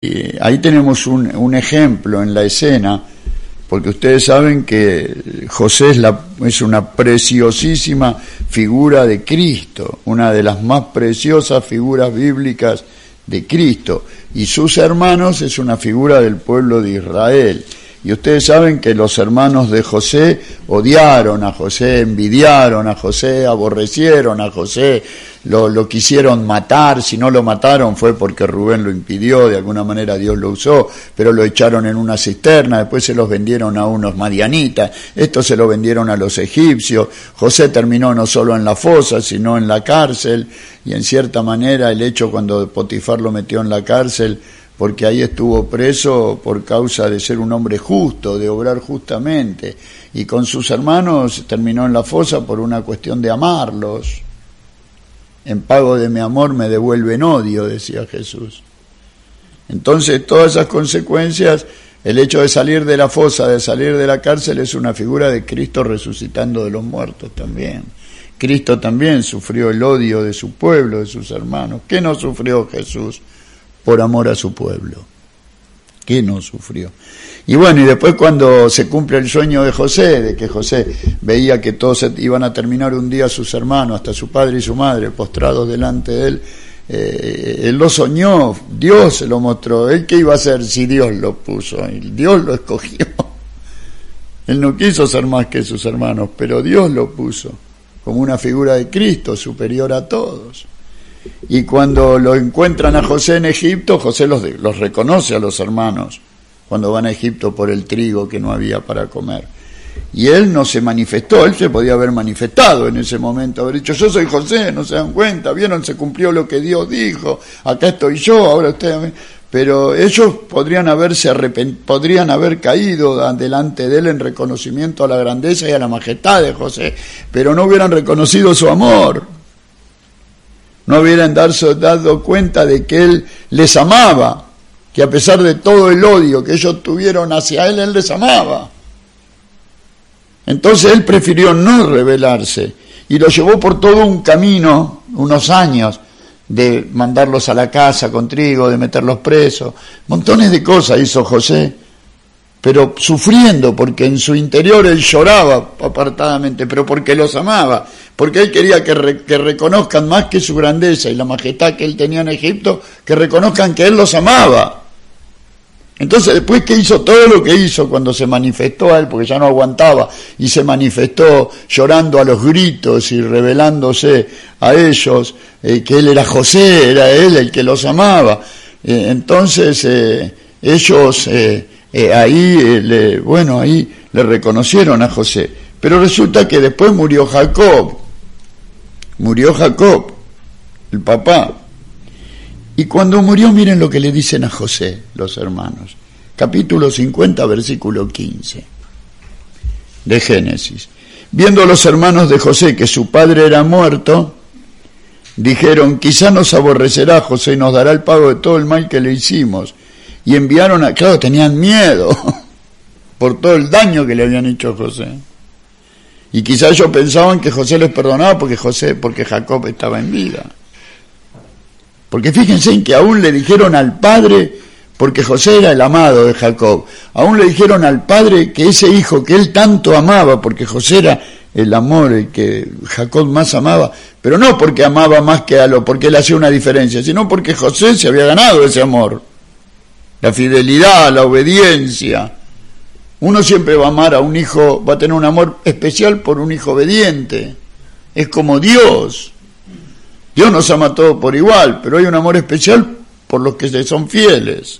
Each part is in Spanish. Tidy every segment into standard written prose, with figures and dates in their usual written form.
Ahí tenemos un ejemplo en la escena, porque ustedes saben que José es una preciosísima figura de Cristo, una de las más preciosas figuras bíblicas de Cristo, y sus hermanos es una figura del pueblo de Israel. Y ustedes saben que los hermanos de José odiaron a José, envidiaron a José, aborrecieron a José, lo quisieron matar. Si no lo mataron fue porque Rubén lo impidió, de alguna manera Dios lo usó, pero lo echaron en una cisterna, después se los vendieron a unos madianitas, estos se lo vendieron a los egipcios. José terminó no solo en la fosa, sino en la cárcel, y en cierta manera el hecho cuando Potifar lo metió en la cárcel, porque ahí estuvo preso por causa de ser un hombre justo, de obrar justamente, y con sus hermanos terminó en la fosa por una cuestión de amarlos. En pago de mi amor me devuelven odio, decía Jesús. Entonces todas esas consecuencias, el hecho de salir de la fosa, de salir de la cárcel, es una figura de Cristo resucitando de los muertos también. Cristo también sufrió el odio de su pueblo, de sus hermanos. ¿Qué no sufrió Jesús por amor a su pueblo? ¿Qué no sufrió? Y bueno, y después cuando se cumple el sueño de José, de que José veía que todos iban a terminar un día sus hermanos, hasta su padre y su madre, postrados delante de él, él lo soñó, Dios se lo mostró. ¿Él qué iba a hacer si Dios lo puso? Dios lo escogió. Él no quiso ser más que sus hermanos, pero Dios lo puso como una figura de Cristo, superior a todos. Y cuando lo encuentran a José en Egipto, José los reconoce a los hermanos cuando van a Egipto por el trigo que no había para comer. Y él no se manifestó, él se podía haber manifestado en ese momento, haber dicho: yo soy José, no se dan cuenta, vieron, se cumplió lo que Dios dijo, acá estoy yo, ahora ustedes... Pero ellos podrían haber caído delante de él en reconocimiento a la grandeza y a la majestad de José, pero no hubieran reconocido su amor. No hubieran dado cuenta de que él les amaba, que a pesar de todo el odio que ellos tuvieron hacia él, él les amaba. Entonces él prefirió no rebelarse y lo llevó por todo un camino, unos años, de mandarlos a la casa con trigo, de meterlos presos. Montones de cosas hizo José, pero sufriendo, porque en su interior él lloraba apartadamente, pero porque los amaba, porque él quería que reconozcan más que su grandeza y la majestad que él tenía en Egipto, que reconozcan que él los amaba. Entonces después que hizo todo lo que hizo, cuando se manifestó a él, porque ya no aguantaba, y se manifestó llorando a los gritos y revelándose a ellos, que él era José, era él el que los amaba, entonces ellos... ahí le reconocieron a José. Pero resulta que después murió Jacob, el papá. Y cuando murió, miren lo que le dicen a José los hermanos. Capítulo 50, versículo 15 de Génesis. Viendo los hermanos de José que su padre era muerto, dijeron: quizá nos aborrecerá José y nos dará el pago de todo el mal que le hicimos. Y enviaron claro, tenían miedo por todo el daño que le habían hecho a José. Y quizás ellos pensaban que José les perdonaba porque Jacob estaba en vida. Porque fíjense en que aún le dijeron al padre, porque José era el amado de Jacob, aún le dijeron al padre que ese hijo que él tanto amaba, porque José era el amor, el que Jacob más amaba, pero no porque amaba más que porque él hacía una diferencia, sino porque José se había ganado ese amor. La fidelidad, la obediencia. Uno siempre va a amar a un hijo, va a tener un amor especial por un hijo obediente. Es como Dios. Dios nos ama a todos por igual, pero hay un amor especial por los que son fieles.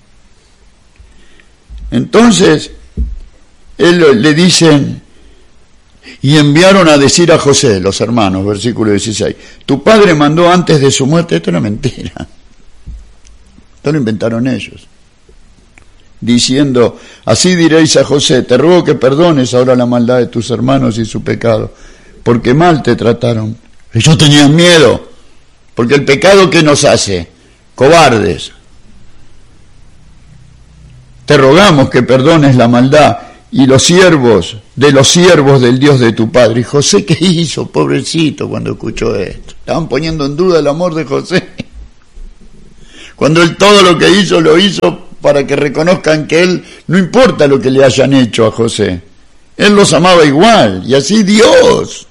Entonces, le dicen, y enviaron a decir a José, los hermanos, versículo 16, tu padre mandó antes de su muerte, esto era mentira. Esto lo inventaron ellos. Diciendo, así diréis a José, te ruego que perdones ahora la maldad de tus hermanos y su pecado, porque mal te trataron. Ellos tenían miedo, porque el pecado ¿qué nos hace? Cobardes. Te rogamos que perdones la maldad y los siervos del Dios de tu padre. Y José, ¿qué hizo? Pobrecito, cuando escuchó esto. Estaban poniendo en duda el amor de José. Cuando él todo lo que hizo, lo hizo para que reconozcan que él, no importa lo que le hayan hecho a José, él los amaba igual, y así Dios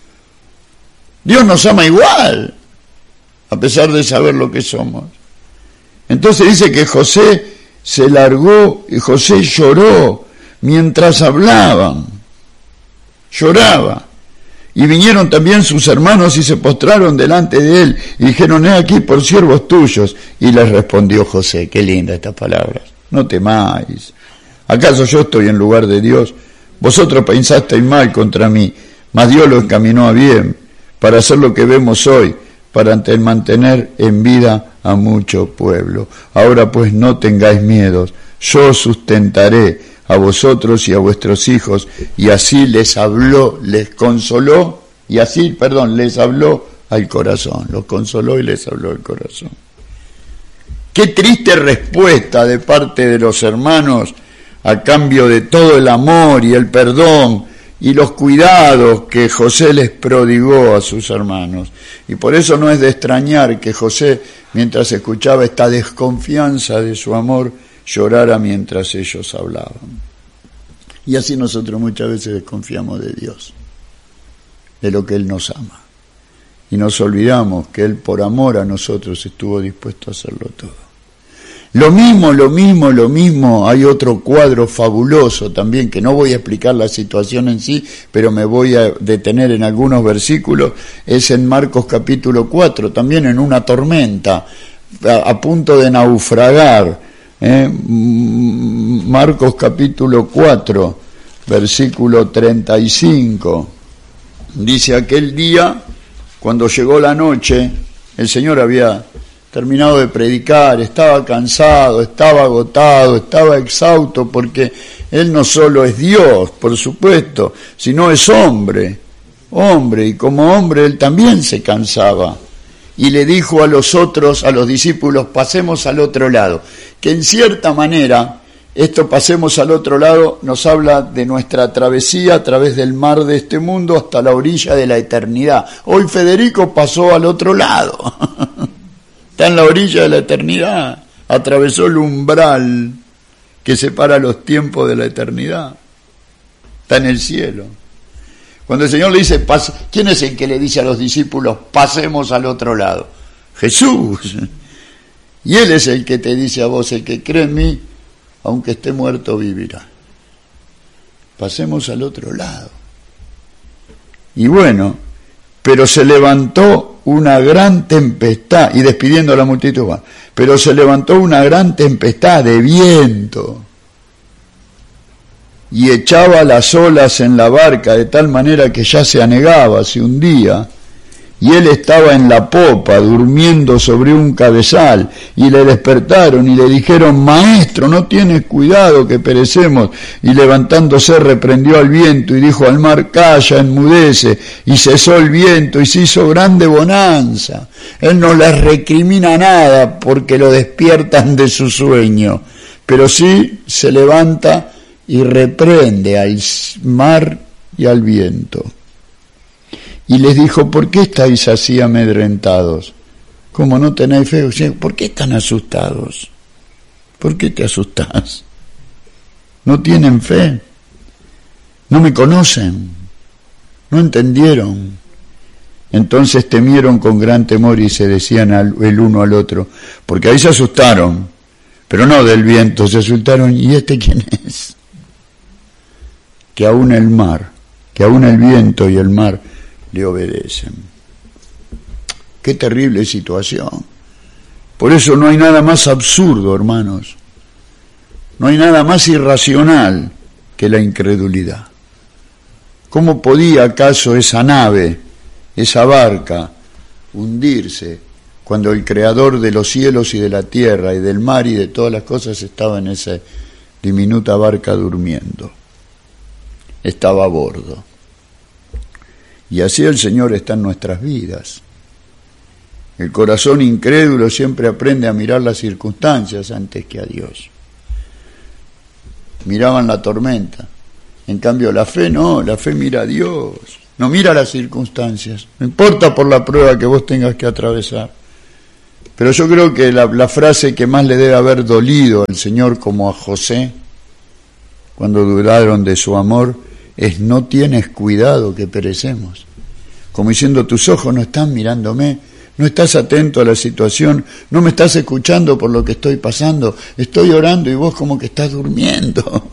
nos ama igual, a pesar de saber lo que somos. Entonces dice que José se largó y José lloró mientras hablaban, lloraba. Y vinieron también sus hermanos y se postraron delante de él y dijeron: he aquí por siervos tuyos. Y les respondió José, qué linda estas palabras: no temáis, ¿acaso yo estoy en lugar de Dios? Vosotros pensasteis mal contra mí, mas Dios lo encaminó a bien, para hacer lo que vemos hoy, para mantener en vida a mucho pueblo. Ahora pues no tengáis miedos, yo sustentaré a vosotros y a vuestros hijos. Y así les habló, les consoló, y así, les habló al corazón, los consoló y les habló al corazón. Qué triste respuesta de parte de los hermanos a cambio de todo el amor y el perdón y los cuidados que José les prodigó a sus hermanos. Y por eso no es de extrañar que José, mientras escuchaba esta desconfianza de su amor, llorara mientras ellos hablaban. Y así nosotros muchas veces desconfiamos de Dios, de lo que Él nos ama, y nos olvidamos que Él por amor a nosotros estuvo dispuesto a hacerlo todo. Lo mismo, hay otro cuadro fabuloso también, que no voy a explicar la situación en sí, pero me voy a detener en algunos versículos, es en Marcos capítulo 4, también en una tormenta, a punto de naufragar. Marcos capítulo 4, versículo 35, dice: aquel día, cuando llegó la noche, el Señor había terminado de predicar, estaba cansado, estaba agotado, estaba exhausto, porque Él no solo es Dios, por supuesto, sino es hombre, y como hombre Él también se cansaba. Y le dijo a los discípulos: pasemos al otro lado. Que en cierta manera, esto pasemos al otro lado nos habla de nuestra travesía a través del mar de este mundo hasta la orilla de la eternidad. Hoy Federico pasó al otro lado. Está en la orilla de la eternidad. Atravesó el umbral que separa los tiempos de la eternidad. Está en el cielo. Cuando el Señor le dice, ¿quién es el que le dice a los discípulos, pasemos al otro lado? Jesús. Y Él es el que te dice a vos: el que cree en mí, aunque esté muerto, vivirá. Pasemos al otro lado. Y bueno, pero se levantó una gran tempestad, y despidiendo a la multitud, pero se levantó una gran tempestad de viento, y echaba las olas en la barca de tal manera que ya se anegaba, se hundía, y él estaba en la popa durmiendo sobre un cabezal, y le despertaron y le dijeron: Maestro, ¿no tienes cuidado que perecemos? Y levantándose reprendió al viento y dijo al mar: calla, enmudece. Y cesó el viento y se hizo grande bonanza. Él no les recrimina nada porque lo despiertan de su sueño, pero sí se levanta y reprende al mar y al viento. Y les dijo: ¿por qué estáis así amedrentados? ¿Cómo no tenéis fe? ¿Por qué están asustados? ¿Por qué te asustás? ¿No tienen fe? ¿No me conocen? ¿No entendieron? Entonces temieron con gran temor y se decían el uno al otro, porque ahí se asustaron, pero no del viento, se asustaron: ¿y este quién es? Que aún el viento y el mar le obedecen. Qué terrible situación. Por eso no hay nada más absurdo, hermanos. No hay nada más irracional que la incredulidad. ¿Cómo podía acaso esa nave, esa barca, hundirse cuando el Creador de los cielos y de la tierra y del mar y de todas las cosas estaba en esa diminuta barca durmiendo? Estaba a bordo. Y así el Señor está en nuestras vidas. El corazón incrédulo siempre aprende a mirar las circunstancias antes que a Dios. Miraban la tormenta. En cambio la fe no, la fe mira a Dios. No mira las circunstancias. No importa por la prueba que vos tengas que atravesar. Pero yo creo que la frase que más le debe haber dolido al Señor, como a José, cuando dudaron de su amor, es: no tienes cuidado que perecemos. Como diciendo, tus ojos no están mirándome, no estás atento a la situación, no me estás escuchando por lo que estoy pasando, estoy orando y vos como que estás durmiendo.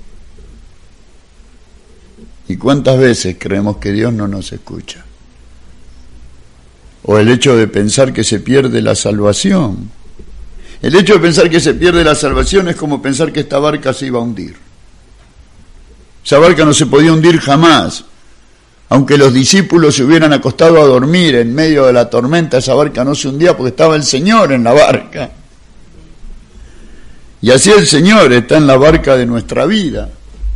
¿Y cuántas veces creemos que Dios no nos escucha? O el hecho de pensar que se pierde la salvación. El hecho de pensar que se pierde la salvación es como pensar que esta barca se iba a hundir. Esa barca no se podía hundir jamás. Aunque los discípulos se hubieran acostado a dormir en medio de la tormenta, esa barca no se hundía porque estaba el Señor en la barca. Y así el Señor está en la barca de nuestra vida.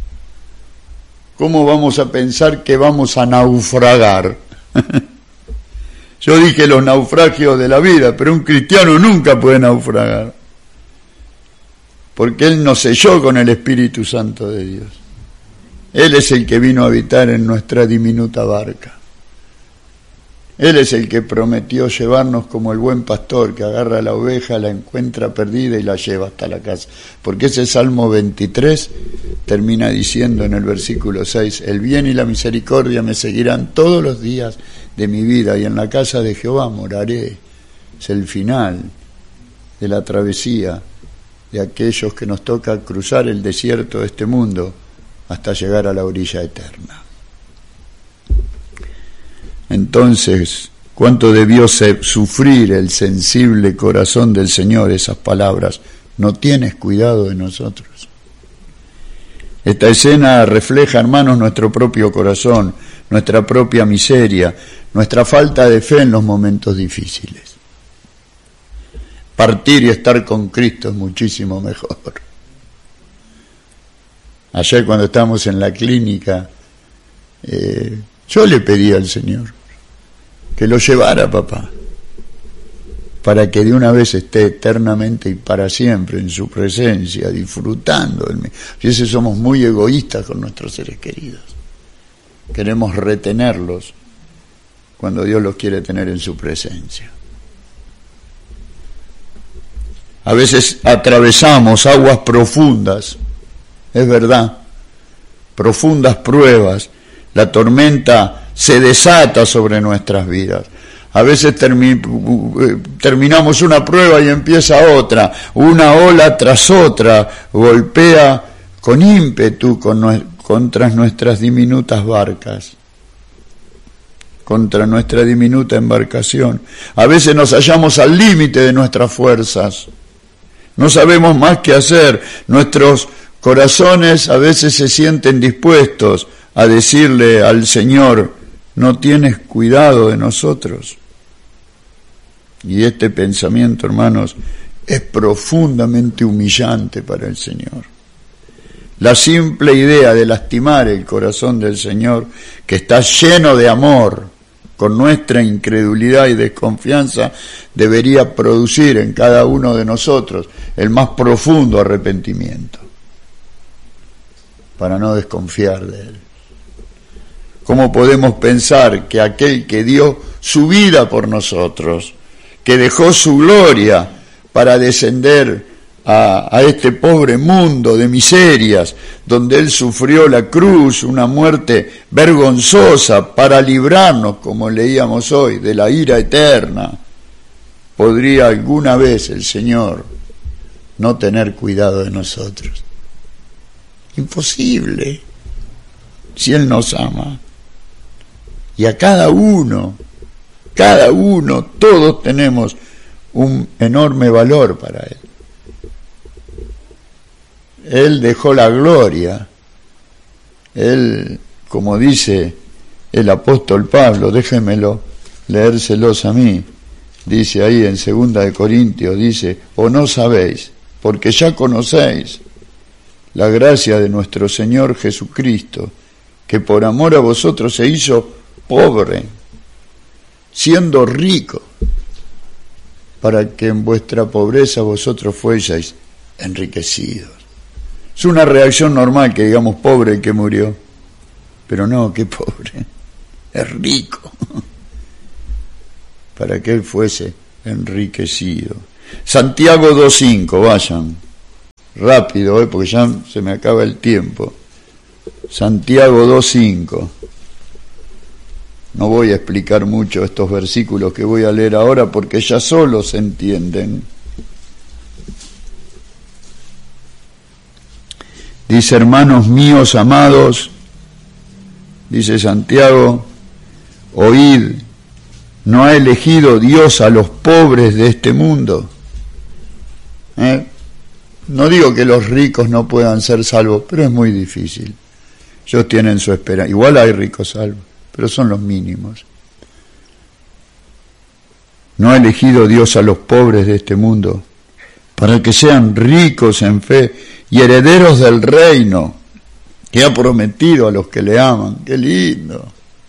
¿Cómo vamos a pensar que vamos a naufragar? Yo dije los naufragios de la vida, pero un cristiano nunca puede naufragar, porque Él nos selló con el Espíritu Santo de Dios. Él es el que vino a habitar en nuestra diminuta barca. Él es el que prometió llevarnos como el buen pastor que agarra a la oveja, la encuentra perdida y la lleva hasta la casa. Porque ese Salmo 23 termina diciendo en el versículo 6, el bien y la misericordia me seguirán todos los días de mi vida y en la casa de Jehová moraré. Es el final de la travesía de aquellos que nos toca cruzar el desierto de este mundo hasta llegar a la orilla eterna. Entonces, ¿cuánto debió sufrir el sensible corazón del Señor esas palabras? ¿No tienes cuidado de nosotros? Esta escena refleja, hermanos, nuestro propio corazón, nuestra propia miseria, nuestra falta de fe en los momentos difíciles. Partir y estar con Cristo es muchísimo mejor. Ayer cuando estábamos en la clínica, yo le pedí al Señor que lo llevara, papá, para que de una vez esté eternamente y para siempre en su presencia, disfrutando del mío. Y ese somos muy egoístas con nuestros seres queridos. Queremos retenerlos cuando Dios los quiere tener en su presencia. A veces atravesamos aguas profundas, es verdad, profundas pruebas, la tormenta se desata sobre nuestras vidas. A veces terminamos una prueba y empieza otra, una ola tras otra golpea con ímpetu contra nuestras diminutas barcas, contra nuestra diminuta embarcación. A veces nos hallamos al límite de nuestras fuerzas, no sabemos más qué hacer, nuestros corazones a veces se sienten dispuestos a decirle al Señor, no tienes cuidado de nosotros. Y este pensamiento, hermanos, es profundamente humillante para el Señor. La simple idea de lastimar el corazón del Señor, que está lleno de amor, con nuestra incredulidad y desconfianza, debería producir en cada uno de nosotros el más profundo arrepentimiento, para no desconfiar de Él. ¿Cómo podemos pensar que aquel que dio su vida por nosotros, que dejó su gloria para descender a este pobre mundo de miserias, donde Él sufrió la cruz, una muerte vergonzosa para librarnos, como leíamos hoy, de la ira eterna, podría alguna vez el Señor no tener cuidado de nosotros? Imposible, si Él nos ama. Y a cada uno, todos tenemos un enorme valor para Él. Él dejó la gloria. Él, como dice el apóstol Pablo, déjenmelo leérselos a mí, dice ahí en 2 de Corintios, dice, o no sabéis, porque ya conocéis la gracia de nuestro Señor Jesucristo, que por amor a vosotros se hizo pobre, siendo rico, para que en vuestra pobreza vosotros fueseis enriquecidos. Es una reacción normal que digamos pobre el que murió, pero no, que pobre, es rico, para que él fuese enriquecido. Santiago 2:5, vayan, rápido, porque ya se me acaba el tiempo. Santiago 2:5. No voy a explicar mucho estos versículos que voy a leer ahora porque ya solo se entienden. Dice: hermanos míos amados, dice Santiago, oíd, ¿no ha elegido Dios a los pobres de este mundo? No digo que los ricos no puedan ser salvos, pero es muy difícil. Ellos tienen su esperanza. Igual hay ricos salvos, pero son los mínimos. ¿No ha elegido Dios a los pobres de este mundo para que sean ricos en fe y herederos del reino que ha prometido a los que le aman? ¡Qué lindo!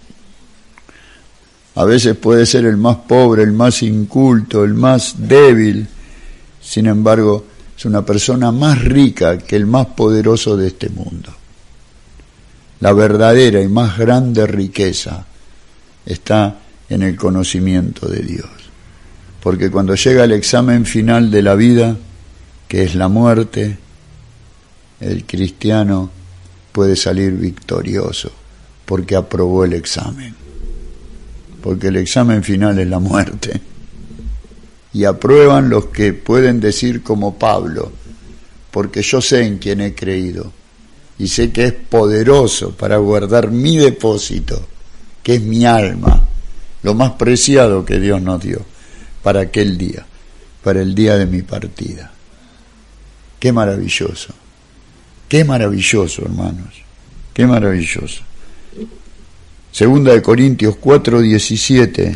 A veces puede ser el más pobre, el más inculto, el más débil. Sin embargo, es una persona más rica que el más poderoso de este mundo. La verdadera y más grande riqueza está en el conocimiento de Dios. Porque cuando llega el examen final de la vida, que es la muerte, el cristiano puede salir victorioso porque aprobó el examen. Porque el examen final es la muerte. Y aprueban los que pueden decir como Pablo, porque yo sé en quién he creído y sé que es poderoso para guardar mi depósito, que es mi alma, lo más preciado que Dios nos dio para aquel día, para el día de mi partida. Qué maravilloso, hermanos, qué maravilloso. Segunda de Corintios 4:17,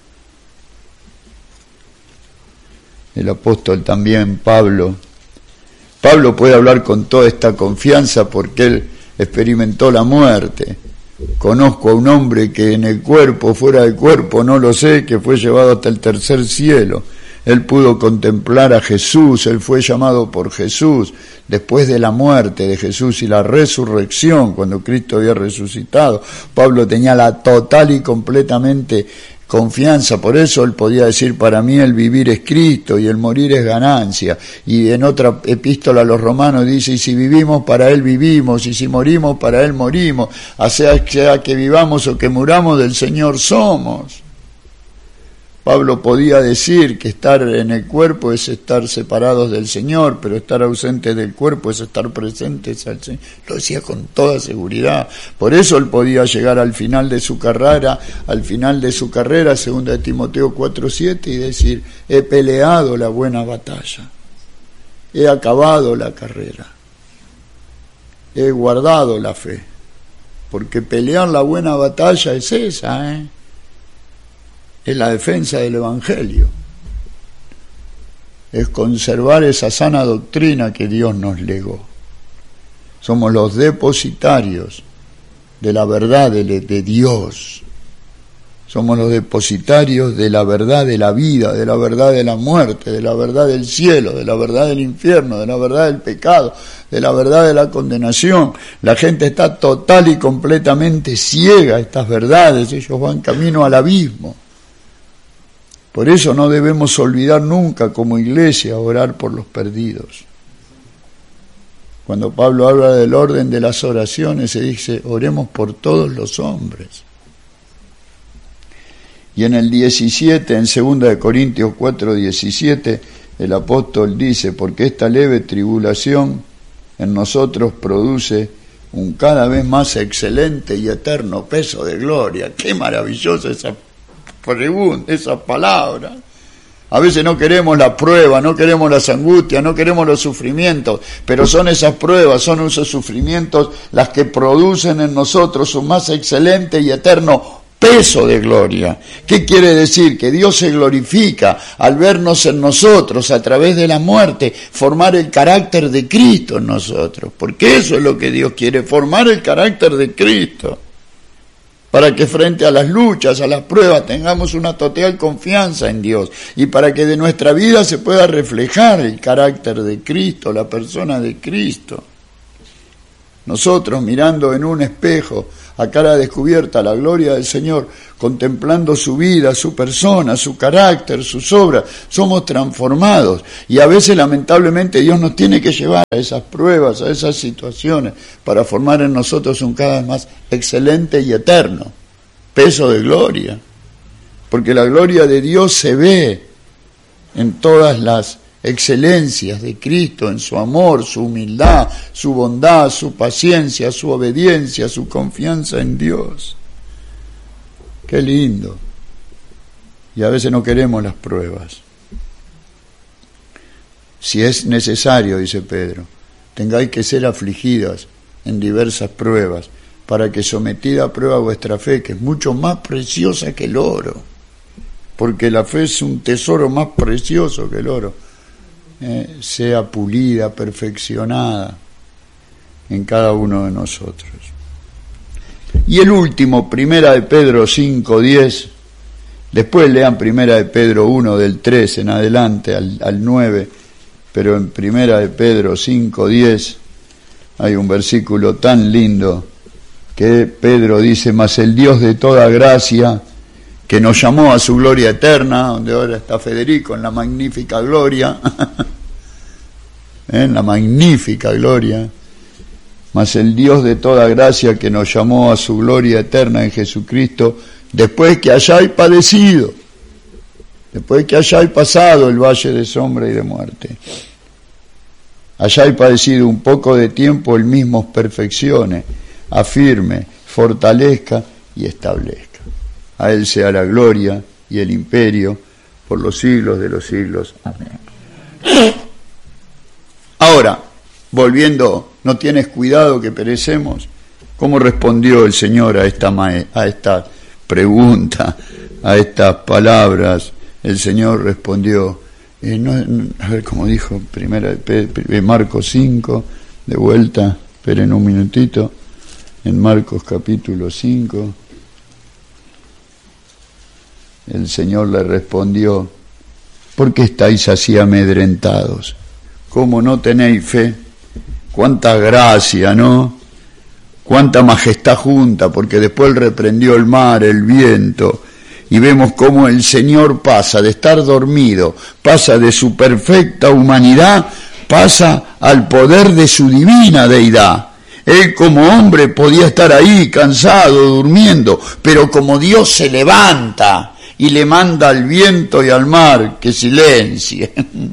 el apóstol también, Pablo puede hablar con toda esta confianza porque él experimentó la muerte. Conozco a un hombre que en el cuerpo, fuera del cuerpo, no lo sé, que fue llevado hasta el tercer cielo. Él pudo contemplar a Jesús, él fue llamado por Jesús después de la muerte de Jesús y la resurrección, cuando Cristo había resucitado. Pablo tenía la total y completamente confianza, por eso él podía decir: para mí el vivir es Cristo y el morir es ganancia. Y en otra epístola a los Romanos dice: y si vivimos, para él vivimos, y si morimos, para él morimos, sea que vivamos o que muramos, del Señor somos. Pablo podía decir que estar en el cuerpo es estar separados del Señor, pero estar ausentes del cuerpo es estar presentes al Señor. Lo decía con toda seguridad. Por eso él podía llegar al final de su carrera, 2 de Timoteo 4:7, y decir: he peleado la buena batalla, he acabado la carrera, he guardado la fe. Porque pelear la buena batalla es esa, es la defensa del Evangelio, es conservar esa sana doctrina que Dios nos legó. Somos los depositarios de la verdad de Dios, somos los depositarios de la verdad de la vida, de la verdad de la muerte, de la verdad del cielo, de la verdad del infierno, de la verdad del pecado, de la verdad de la condenación. La gente está total y completamente ciega a estas verdades, ellos van camino al abismo. Por eso no debemos olvidar nunca como iglesia orar por los perdidos. Cuando Pablo habla del orden de las oraciones, se dice: oremos por todos los hombres. Y en el 17, en 2 de Corintios 4:17, el apóstol dice: porque esta leve tribulación en nosotros produce un cada vez más excelente y eterno peso de gloria. ¡Qué maravillosa esa palabra! A veces no queremos la prueba, no queremos las angustias, no queremos los sufrimientos, pero son esas pruebas, son esos sufrimientos las que producen en nosotros un más excelente y eterno peso de gloria. ¿Qué quiere decir? Que Dios se glorifica al vernos en nosotros, a través de la muerte, formar el carácter de Cristo en nosotros, porque eso es lo que Dios quiere, formar el carácter de Cristo, para que frente a las luchas, a las pruebas, tengamos una total confianza en Dios, y para que de nuestra vida se pueda reflejar el carácter de Cristo, la persona de Cristo. Nosotros mirando en un espejo, a cara descubierta, la gloria del Señor, contemplando su vida, su persona, su carácter, sus obras, somos transformados. Y a veces, lamentablemente, Dios nos tiene que llevar a esas pruebas, a esas situaciones, para formar en nosotros un cada vez más excelente y eterno peso de gloria. Porque la gloria de Dios se ve en todas las excelencias de Cristo, en su amor, su humildad, su bondad, su paciencia, su obediencia, su confianza en Dios. Qué lindo. Y a veces no queremos las pruebas. Si es necesario, dice Pedro, tengáis que ser afligidas en diversas pruebas, para que sometida a prueba vuestra fe, que es mucho más preciosa que el oro, porque la fe es un tesoro más precioso que el oro, sea pulida, perfeccionada en cada uno de nosotros. Y el último, Primera de Pedro 5:10, después lean Primera de Pedro 1 del 3 en adelante al 9, pero en Primera de Pedro 5:10 hay un versículo tan lindo que Pedro dice: mas el Dios de toda gracia, que nos llamó a su gloria eterna, donde ahora está Federico, en la magnífica gloria, en la magnífica gloria, mas el Dios de toda gracia que nos llamó a su gloria eterna en Jesucristo, después que hayáis padecido, después que hayáis pasado el valle de sombra y de muerte, hayáis padecido un poco de tiempo, Él mismo os perfeccione, afirme, fortalezca y establezca. A Él sea la gloria y el imperio por los siglos de los siglos. Amén. Ahora, volviendo, ¿no tienes cuidado que perecemos? ¿Cómo respondió el Señor a esta pregunta, a estas palabras? El Señor respondió, a ver cómo dijo, Marcos 5, de vuelta, esperen un minutito, en Marcos capítulo 5, el Señor le respondió, ¿por qué estáis así amedrentados? ¿Cómo no tenéis fe? Cuánta gracia, ¿no? Cuánta majestad junta, porque después Él reprendió el mar, el viento, y vemos cómo el Señor pasa de estar dormido, pasa de su perfecta humanidad, pasa al poder de su divina deidad. Él como hombre podía estar ahí cansado, durmiendo, pero como Dios se levanta y le manda al viento y al mar que silencie.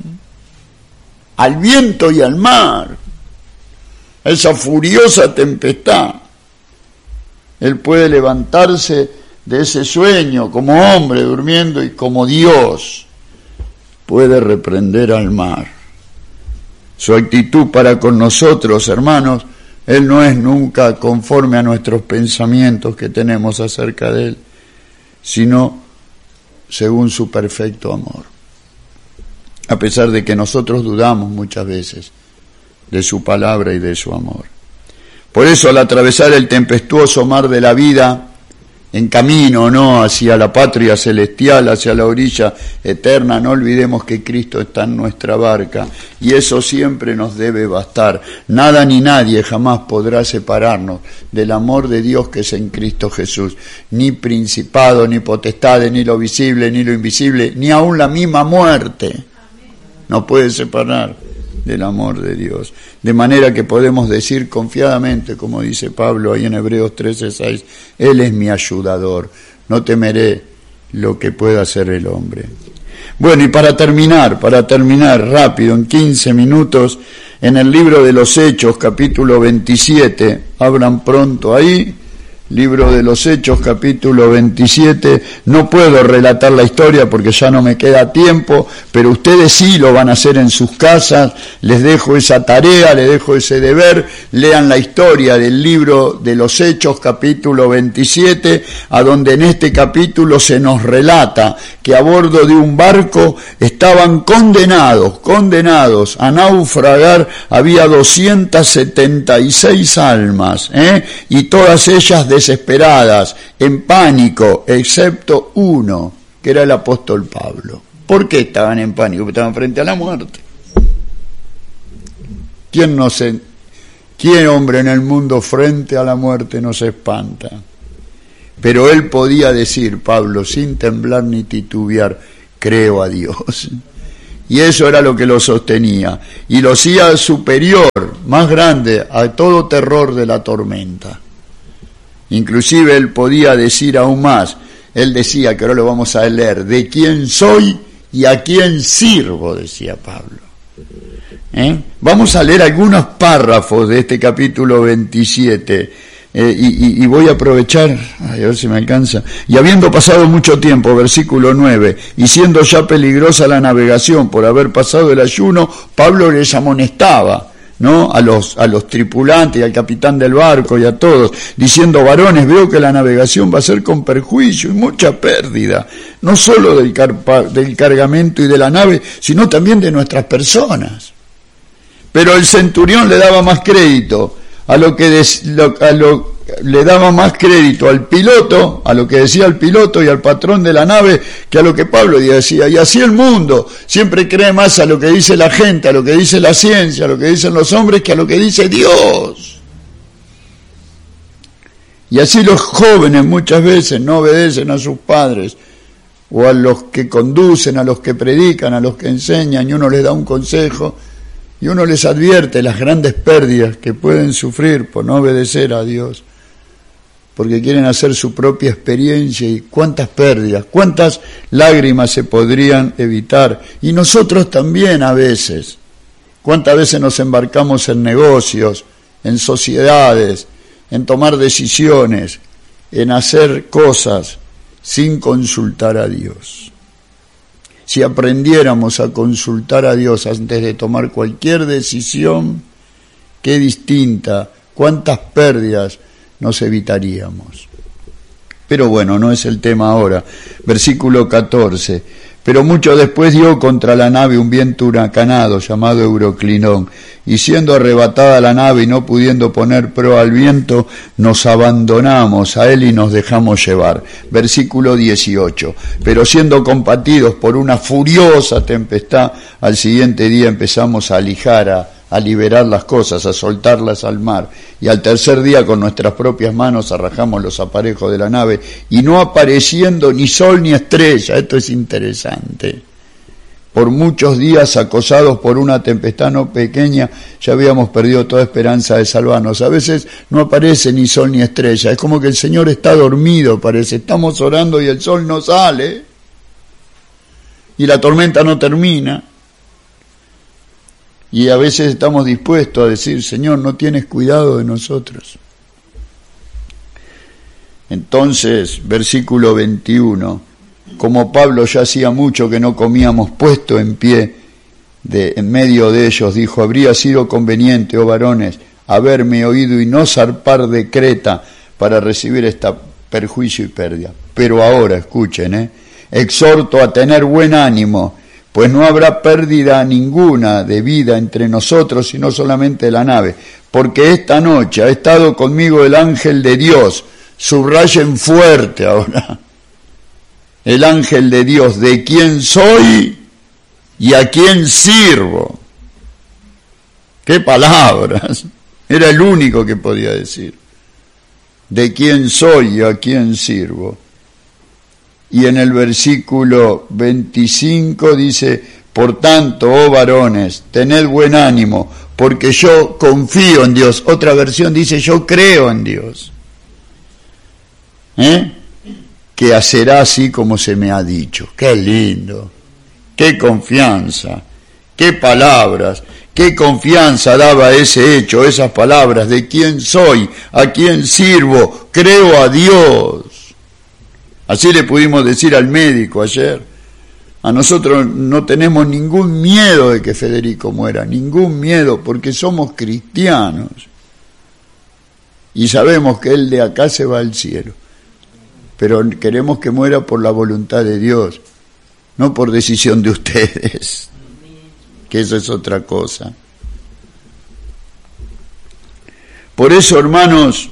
Al viento y al mar, a esa furiosa tempestad. Él puede levantarse de ese sueño como hombre durmiendo y como Dios puede reprender al mar. Su actitud para con nosotros, hermanos, Él no es nunca conforme a nuestros pensamientos que tenemos acerca de Él, sino según su perfecto amor. A pesar de que nosotros dudamos muchas veces de su palabra y de su amor. Por eso, al atravesar el tempestuoso mar de la vida, en camino, ¿no?, hacia la patria celestial, hacia la orilla eterna, no olvidemos que Cristo está en nuestra barca, y eso siempre nos debe bastar. Nada ni nadie jamás podrá separarnos del amor de Dios que es en Cristo Jesús. Ni principado, ni potestades, ni lo visible, ni lo invisible, ni aun la misma muerte nos puede separar del amor de Dios. De manera que podemos decir confiadamente, como dice Pablo ahí en Hebreos 13:6, Él es mi ayudador, no temeré lo que pueda hacer el hombre. Bueno, y para terminar rápido, en 15 minutos, en el libro de los Hechos, capítulo 27, abran pronto ahí, libro de los Hechos, capítulo 27, no puedo relatar la historia porque ya no me queda tiempo, pero ustedes sí lo van a hacer en sus casas, les dejo esa tarea, les dejo ese deber, lean la historia del libro de los Hechos, capítulo 27, a donde en este capítulo se nos relata que a bordo de un barco estaban condenados a naufragar, había 276 almas, y todas ellas desesperadas, en pánico, excepto uno, que era el apóstol Pablo. ¿Por qué estaban en pánico? Porque estaban frente a la muerte. ¿Quién ¿Qué hombre en el mundo frente a la muerte no se espanta? Pero él podía decir, Pablo, sin temblar ni titubear, creo a Dios. Y eso era lo que lo sostenía. Y lo hacía superior, más grande, a todo terror de la tormenta. Inclusive él podía decir aún más. Él decía, que ahora lo vamos a leer, de quién soy y a quién sirvo, decía Pablo. Vamos a leer algunos párrafos de este capítulo 27. Y voy a aprovechar, a ver si me alcanza. Y habiendo pasado mucho tiempo, versículo 9, y siendo ya peligrosa la navegación por haber pasado el ayuno, Pablo les amonestaba, ¿no? A los tripulantes y al capitán del barco y a todos, diciendo, varones, veo que la navegación va a ser con perjuicio y mucha pérdida, no solo del cargamento y de la nave, sino también de nuestras personas. Pero el centurión le daba más crédito le daba más crédito al piloto, a lo que decía el piloto y al patrón de la nave, que a lo que Pablo decía. Y así el mundo siempre cree más a lo que dice la gente, a lo que dice la ciencia, a lo que dicen los hombres, que a lo que dice Dios. Y así los jóvenes muchas veces no obedecen a sus padres, o a los que conducen, a los que predican, a los que enseñan, y uno les da un consejo, y uno les advierte las grandes pérdidas que pueden sufrir por no obedecer a Dios, porque quieren hacer su propia experiencia, y cuántas pérdidas, cuántas lágrimas se podrían evitar. Y nosotros también a veces, cuántas veces nos embarcamos en negocios, en sociedades, en tomar decisiones, en hacer cosas sin consultar a Dios. Si aprendiéramos a consultar a Dios antes de tomar cualquier decisión, qué distinta, cuántas pérdidas nos evitaríamos. Pero bueno, no es el tema ahora. Versículo 14. Pero mucho después dio contra la nave un viento huracanado llamado Euroclinón, y siendo arrebatada la nave y no pudiendo poner proa al viento, nos abandonamos a él y nos dejamos llevar. Versículo 18. Pero siendo combatidos por una furiosa tempestad, al siguiente día empezamos a alijar, a liberar las cosas, a soltarlas al mar, y al tercer día con nuestras propias manos arrajamos los aparejos de la nave, y no apareciendo ni sol ni estrella, esto es interesante, por muchos días acosados por una tempestad no pequeña, ya habíamos perdido toda esperanza de salvarnos. A veces no aparece ni sol ni estrella, es como que el Señor está dormido, parece, estamos orando y el sol no sale, y la tormenta no termina. Y a veces estamos dispuestos a decir, Señor, no tienes cuidado de nosotros. Entonces, versículo 21, como Pablo ya hacía mucho que no comíamos puesto en pie en medio de ellos, dijo, habría sido conveniente, oh varones, haberme oído y no zarpar de Creta para recibir esta perjuicio y pérdida. Pero ahora, escuchen, exhorto a tener buen ánimo, pues no habrá pérdida ninguna de vida entre nosotros, sino solamente la nave, porque esta noche ha estado conmigo el ángel de Dios, subrayen fuerte ahora, el ángel de Dios, de quién soy y a quién sirvo. ¡Qué palabras! Era el único que podía decir, de quién soy y a quién sirvo. Y en el versículo 25 dice, por tanto, oh varones, tened buen ánimo, porque yo confío en Dios. Otra versión dice, yo creo en Dios. Que hacerá así como se me ha dicho. Qué lindo, qué confianza, qué palabras, qué confianza daba ese hecho, esas palabras, de quién soy, a quién sirvo, creo a Dios. Así le pudimos decir al médico ayer. A nosotros no tenemos ningún miedo de que Federico muera, ningún miedo, porque somos cristianos. Y sabemos que él de acá se va al cielo. Pero queremos que muera por la voluntad de Dios, no por decisión de ustedes, que eso es otra cosa. Por eso, hermanos,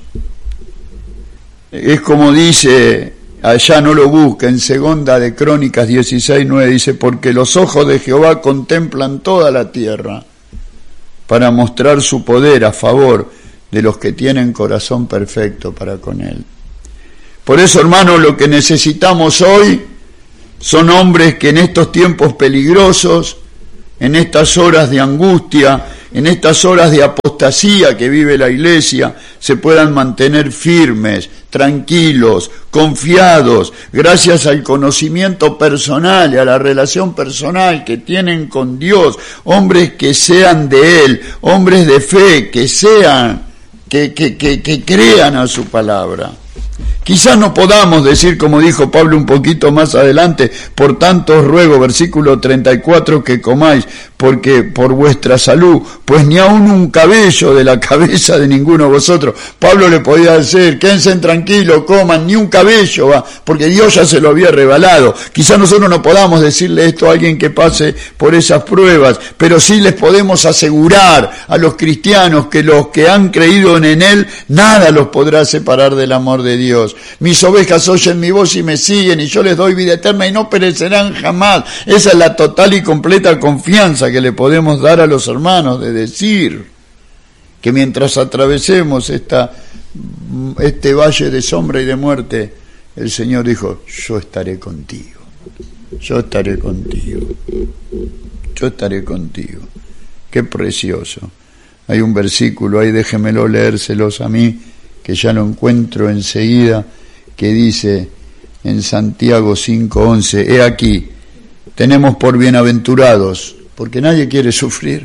es como dice... Allá no lo busquen, segunda de Crónicas 16:9 dice, porque los ojos de Jehová contemplan toda la tierra para mostrar su poder a favor de los que tienen corazón perfecto para con Él. Por eso, hermanos, lo que necesitamos hoy son hombres que en estos tiempos peligrosos, en estas horas de angustia, en estas horas de apostasía que vive la Iglesia, se puedan mantener firmes, tranquilos, confiados, gracias al conocimiento personal y a la relación personal que tienen con Dios, hombres que sean de Él, hombres de fe, que sean, que crean a su palabra. Quizás no podamos decir, como dijo Pablo un poquito más adelante, por tanto os ruego, versículo 34, que comáis, porque por vuestra salud, pues ni aun un cabello de la cabeza de ninguno de vosotros. Pablo le podía decir, quédense tranquilos, coman, ni un cabello va, porque Dios ya se lo había revelado. Quizás nosotros no podamos decirle esto a alguien que pase por esas pruebas, pero sí les podemos asegurar a los cristianos que los que han creído en Él, nada los podrá separar del amor de Dios. Mis ovejas oyen mi voz y me siguen, y yo les doy vida eterna y no perecerán jamás. Esa es la total y completa confianza que le podemos dar a los hermanos, de decir que mientras atravesemos este valle de sombra y de muerte, el Señor dijo, yo estaré contigo, yo estaré contigo, yo estaré contigo. Qué precioso. Hay un versículo ahí, déjemelo leérselos a mí, que ya lo encuentro enseguida, que dice en Santiago 5:11, he aquí, tenemos por bienaventurados, porque nadie quiere sufrir,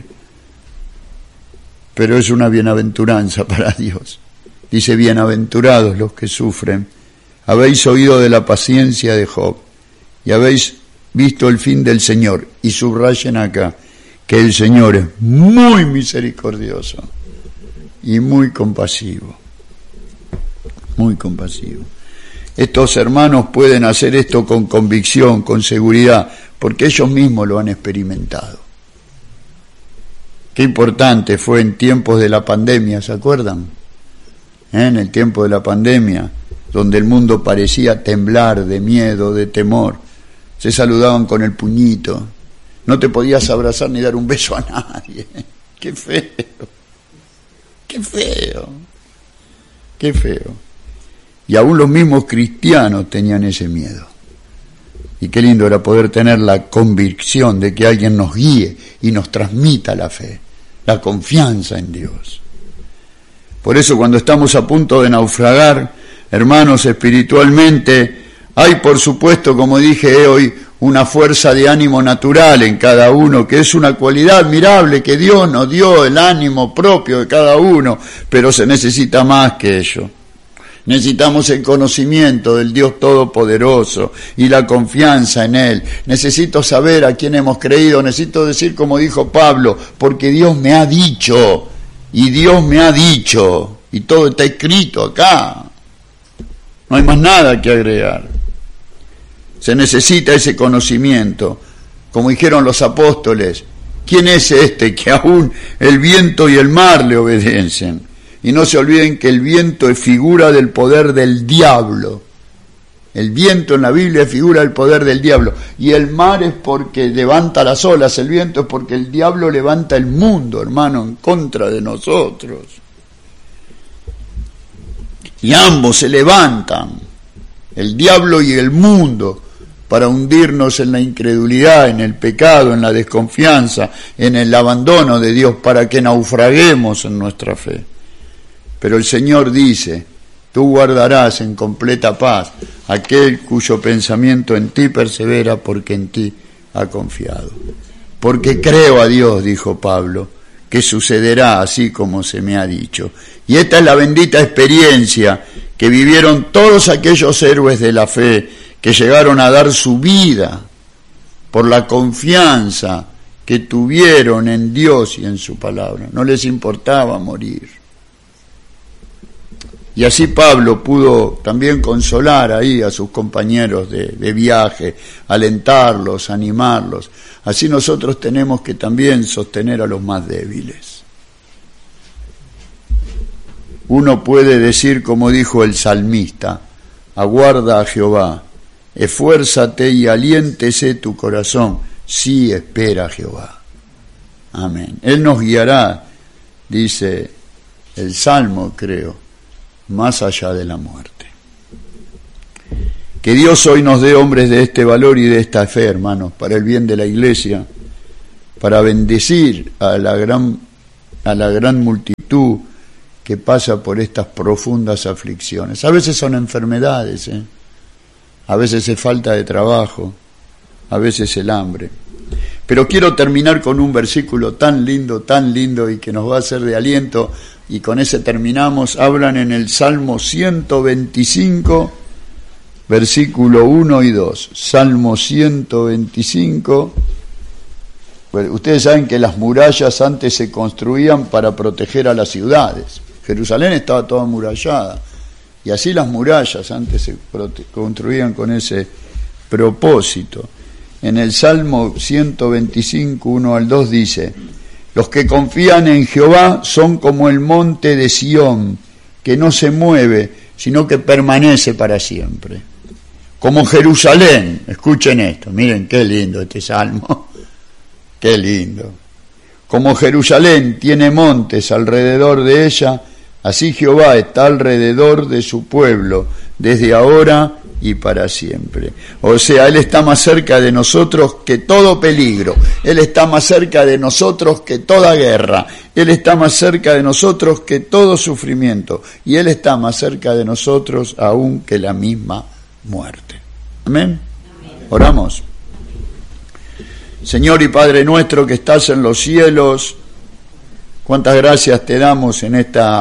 pero es una bienaventuranza para Dios. Dice, bienaventurados los que sufren, habéis oído de la paciencia de Job, y habéis visto el fin del Señor, y subrayen acá, que el Señor es muy misericordioso y muy compasivo. Muy compasivo. Estos hermanos pueden hacer esto con convicción, con seguridad, porque ellos mismos lo han experimentado. Qué importante fue en tiempos de la pandemia, ¿se acuerdan? En el tiempo de la pandemia, donde el mundo parecía temblar de miedo, de temor, se saludaban con el puñito, no te podías abrazar ni dar un beso a nadie. Qué feo, qué feo, qué feo. Y aún los mismos cristianos tenían ese miedo. Y qué lindo era poder tener la convicción de que alguien nos guíe y nos transmita la fe, la confianza en Dios. Por eso cuando estamos a punto de naufragar, hermanos, espiritualmente, hay por supuesto, como dije hoy, una fuerza de ánimo natural en cada uno, que es una cualidad admirable que Dios nos dio, el ánimo propio de cada uno, pero se necesita más que ello. Necesitamos el conocimiento del Dios Todopoderoso y la confianza en Él. Necesito saber a quién hemos creído, necesito decir como dijo Pablo, porque Dios me ha dicho, y Dios me ha dicho, y todo está escrito acá. No hay más nada que agregar. Se necesita ese conocimiento, como dijeron los apóstoles, ¿quién es este que aún el viento y el mar le obedecen? Y no se olviden que el viento es figura del poder del diablo. El viento en la Biblia es figura del poder del diablo. Y el mar es porque levanta las olas. El viento es porque el diablo levanta el mundo, hermano, en contra de nosotros. Y ambos se levantan, el diablo y el mundo, para hundirnos en la incredulidad, en el pecado, en la desconfianza, en el abandono de Dios, para que naufraguemos en nuestra fe. Pero el Señor dice, tú guardarás en completa paz aquel cuyo pensamiento en ti persevera, porque en ti ha confiado. Porque creo a Dios, dijo Pablo, que sucederá así como se me ha dicho. Y esta es la bendita experiencia que vivieron todos aquellos héroes de la fe que llegaron a dar su vida por la confianza que tuvieron en Dios y en su palabra. No les importaba morir. Y así Pablo pudo también consolar ahí a sus compañeros de viaje, alentarlos, animarlos. Así nosotros tenemos que también sostener a los más débiles. Uno puede decir, como dijo el salmista, aguarda a Jehová, esfuérzate y aliéntese tu corazón, sí espera a Jehová. Amén. Él nos guiará, dice el Salmo, creo, más allá de la muerte. Que Dios hoy nos dé hombres de este valor y de esta fe, hermanos, para el bien de la Iglesia, para bendecir a la gran multitud que pasa por estas profundas aflicciones. A veces son enfermedades, a veces es falta de trabajo, a veces el hambre. Pero quiero terminar con un versículo tan lindo y que nos va a ser de aliento, y con ese terminamos. Hablan en el Salmo 125, versículo 1 y 2. Salmo 125. Pues ustedes saben que las murallas antes se construían para proteger a las ciudades. Jerusalén estaba toda amurallada, y así las murallas antes se construían con ese propósito. En el Salmo 125, 1 al 2 dice: los que confían en Jehová son como el monte de Sión, que no se mueve, sino que permanece para siempre. Como Jerusalén, escuchen esto, miren qué lindo este salmo, qué lindo. Como Jerusalén tiene montes alrededor de ella, así Jehová está alrededor de su pueblo, desde ahora y para siempre. O sea, Él está más cerca de nosotros que todo peligro, Él está más cerca de nosotros que toda guerra, Él está más cerca de nosotros que todo sufrimiento, y Él está más cerca de nosotros aún que la misma muerte. Amén. Oramos. Señor y Padre nuestro que estás en los cielos, cuántas gracias te damos en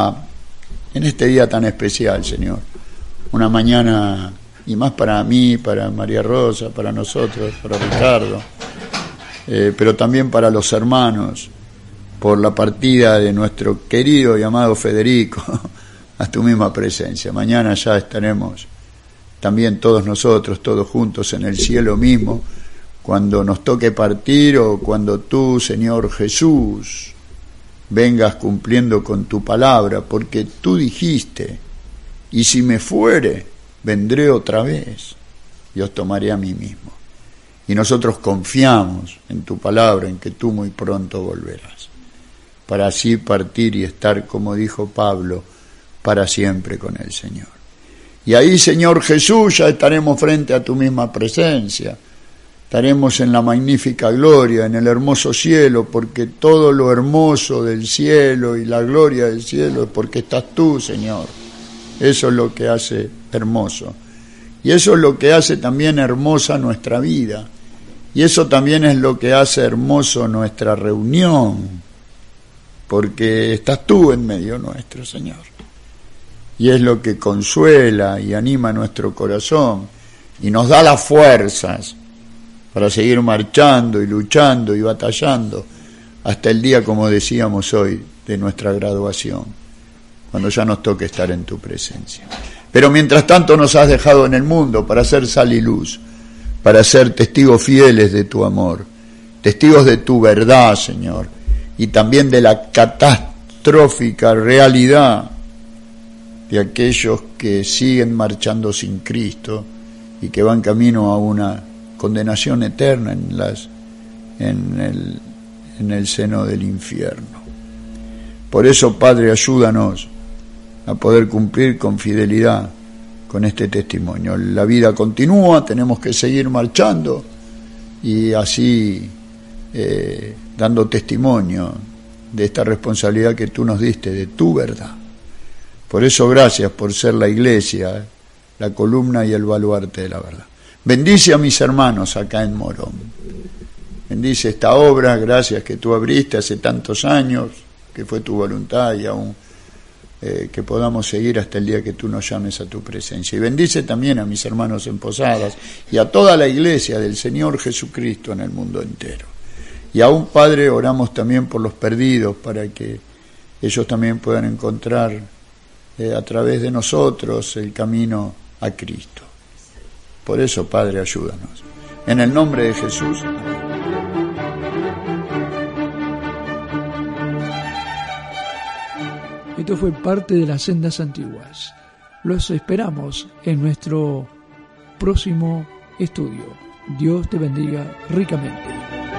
este día tan especial, Señor. Una mañana, y más para mí, para María Rosa, para nosotros, para Ricardo, pero también para los hermanos, por la partida de nuestro querido y amado Federico, a tu misma presencia. Mañana ya estaremos también todos nosotros, todos juntos en el cielo mismo, cuando nos toque partir, o cuando tú, Señor Jesús, vengas cumpliendo con tu palabra, porque tú dijiste: y si me fuere, vendré otra vez y os tomaré a mí mismo. Y nosotros confiamos en tu palabra, en que tú muy pronto volverás, para así partir y estar, como dijo Pablo, para siempre con el Señor. Y ahí, Señor Jesús, ya estaremos frente a tu misma presencia. Estaremos en la magnífica gloria, en el hermoso cielo, porque todo lo hermoso del cielo y la gloria del cielo es porque estás tú, Señor. Eso es lo que hace hermoso. Y eso es lo que hace también hermosa nuestra vida. Y eso también es lo que hace hermoso nuestra reunión, porque estás tú en medio nuestro, Señor. Y es lo que consuela y anima nuestro corazón y nos da las fuerzas para seguir marchando y luchando y batallando hasta el día, como decíamos hoy, de nuestra graduación, cuando ya nos toque estar en tu presencia. Pero mientras tanto nos has dejado en el mundo para ser sal y luz, para ser testigos fieles de tu amor, testigos de tu verdad, Señor, y también de la catastrófica realidad de aquellos que siguen marchando sin Cristo y que van camino a una condenación eterna en el seno del infierno. Por eso, Padre, ayúdanos a poder cumplir con fidelidad con este testimonio. La vida continúa, tenemos que seguir marchando y así dando testimonio de esta responsabilidad que tú nos diste, de tu verdad. Por eso, gracias por ser la iglesia, la columna y el baluarte de la verdad. Bendice a mis hermanos acá en Morón. Bendice esta obra, gracias, que tú abriste hace tantos años, que fue tu voluntad, y aún que podamos seguir hasta el día que tú nos llames a tu presencia. Y bendice también a mis hermanos en Posadas y a toda la iglesia del Señor Jesucristo en el mundo entero. Y aún, Padre, oramos también por los perdidos, para que ellos también puedan encontrar a través de nosotros el camino a Cristo. Por eso, Padre, ayúdanos. En el nombre de Jesús. Esto fue parte de las Sendas Antiguas. Los esperamos en nuestro próximo estudio. Dios te bendiga ricamente.